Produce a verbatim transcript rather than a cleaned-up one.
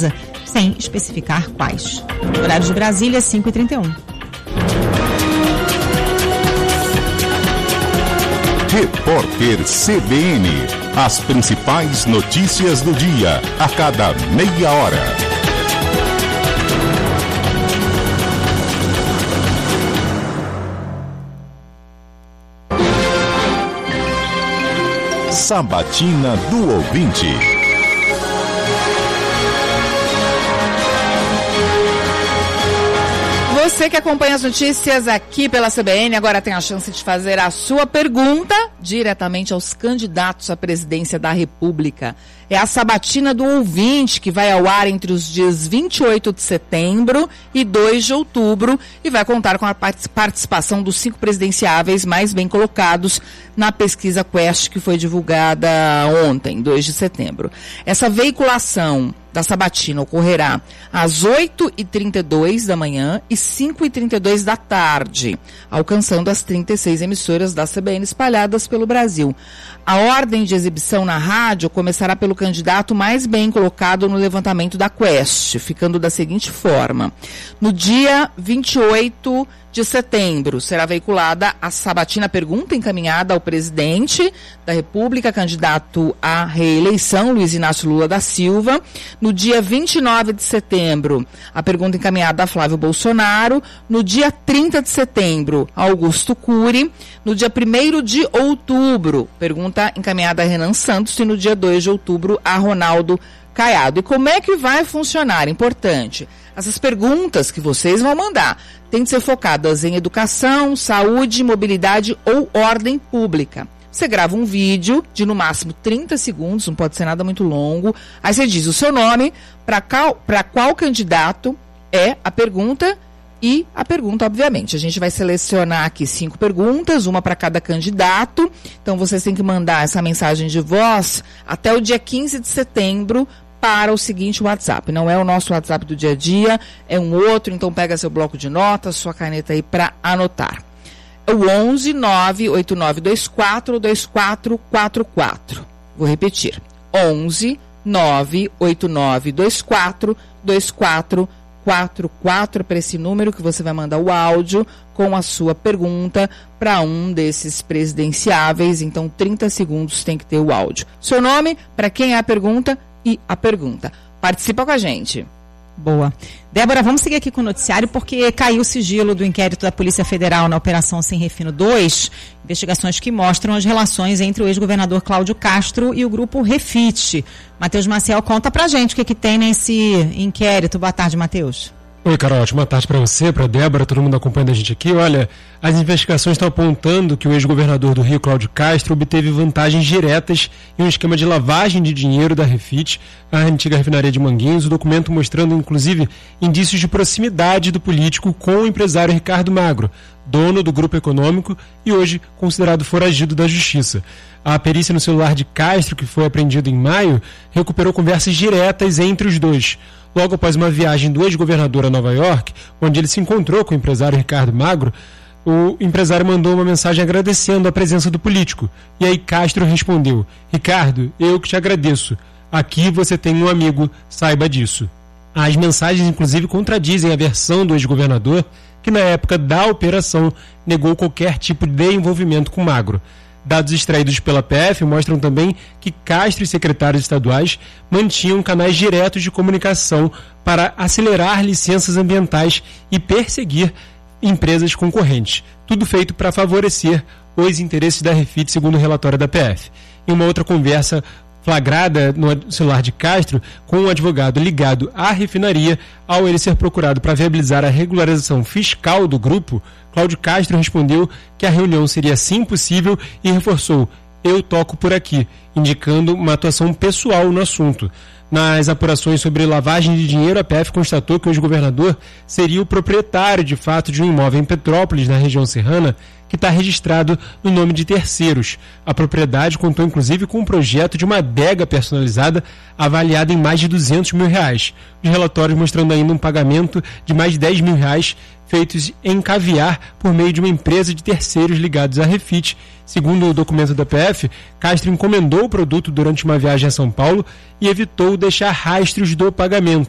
sem especificar quais. Horário de Brasília, cinco e trinta e um. Repórter C B N. As principais notícias do dia, a cada meia hora. Sabatina do Ouvinte. Você que acompanha as notícias aqui pela C B N, agora tem a chance de fazer a sua pergunta diretamente aos candidatos à presidência da República. É a Sabatina do Ouvinte, que vai ao ar entre os dias vinte e oito de setembro e dois de outubro e vai contar com a participação dos cinco presidenciáveis mais bem colocados na pesquisa Quest, que foi divulgada ontem, dois de setembro. Essa veiculação da Sabatina ocorrerá às oito e trinta e dois da manhã e cinco e trinta e dois da tarde, alcançando as trinta e seis emissoras da C B N espalhadas pelo Brasil. A ordem de exibição na rádio começará pelo candidato mais bem colocado no levantamento da Quest, ficando da seguinte forma. No dia vinte e oito de setembro, será veiculada a Sabatina Pergunta encaminhada ao presidente da República, candidato à reeleição, Luiz Inácio Lula da Silva. No dia vinte e nove de setembro, a pergunta encaminhada a Flávio Bolsonaro. No dia trinta de setembro, a Augusto Cury. No dia primeiro de outubro, pergunta encaminhada a Renan Santos. E no dia dois de outubro, a Ronaldo Caiado. E como é que vai funcionar? Importante. Essas perguntas que vocês vão mandar têm de ser focadas em educação, saúde, mobilidade ou ordem pública. Você grava um vídeo de no máximo trinta segundos, não pode ser nada muito longo. Aí você diz o seu nome, para qual, para qual candidato é a pergunta e a pergunta, obviamente. A gente vai selecionar aqui cinco perguntas, uma para cada candidato. Então vocês têm que mandar essa mensagem de voz até o dia quinze de setembro para o seguinte WhatsApp. Não é o nosso WhatsApp do dia a dia, é um outro, então pega seu bloco de notas, sua caneta aí para anotar. É o onze nove oito nove dois quatro dois quatro quatro quatro. Vou repetir. onze nove oito nove dois quatro dois quatro quatro quatro para esse número que você vai mandar o áudio com a sua pergunta para um desses presidenciáveis. Então, trinta segundos tem que ter o áudio. Seu nome, para quem é a pergunta e a pergunta. Participa com a gente. Boa. Débora, vamos seguir aqui com o noticiário porque caiu o sigilo do inquérito da Polícia Federal na Operação Sem Refino dois, investigações que mostram as relações entre o ex-governador Cláudio Castro e o grupo Refit. Matheus Maciel, conta pra gente o que, que tem nesse inquérito. Boa tarde, Matheus. Oi, Carol, ótima tarde para você, para a Débora, todo mundo acompanhando a gente aqui. Olha, as investigações estão apontando que o ex-governador do Rio, Cláudio Castro, obteve vantagens diretas em um esquema de lavagem de dinheiro da Refit, a antiga refinaria de Manguinhos, o documento mostrando, inclusive, indícios de proximidade do político com o empresário Ricardo Magro, dono do grupo econômico e hoje considerado foragido da Justiça. A perícia no celular de Castro, que foi apreendido em maio, recuperou conversas diretas entre os dois. Logo após uma viagem do ex-governador a Nova York, onde ele se encontrou com o empresário Ricardo Magro, o empresário mandou uma mensagem agradecendo a presença do político. E aí Castro respondeu: Ricardo, eu que te agradeço. Aqui você tem um amigo, saiba disso. As mensagens, inclusive, contradizem a versão do ex-governador, que na época da operação negou qualquer tipo de envolvimento com Magro. Dados extraídos pela P F mostram também que Castro e secretários estaduais mantinham canais diretos de comunicação para acelerar licenças ambientais e perseguir empresas concorrentes. Tudo feito para favorecer os interesses da Refit, segundo o relatório da P F. Em uma outra conversa flagrada no celular de Castro com um advogado ligado à refinaria, ao ele ser procurado para viabilizar a regularização fiscal do grupo, Cláudio Castro respondeu que a reunião seria sim possível e reforçou: eu toco por aqui, indicando uma atuação pessoal no assunto. Nas apurações sobre lavagem de dinheiro, a P F constatou que o ex-governador seria o proprietário de fato de um imóvel em Petrópolis, na região serrana, que está registrado no nome de terceiros. A propriedade contou inclusive com um projeto de uma adega personalizada avaliada em mais de duzentos mil reais. Os relatórios mostrando ainda um pagamento de mais de dez mil reais feitos em caviar por meio de uma empresa de terceiros ligados à Refit. Segundo o documento da P F, Castro encomendou o produto durante uma viagem a São Paulo e evitou deixar rastros do pagamento.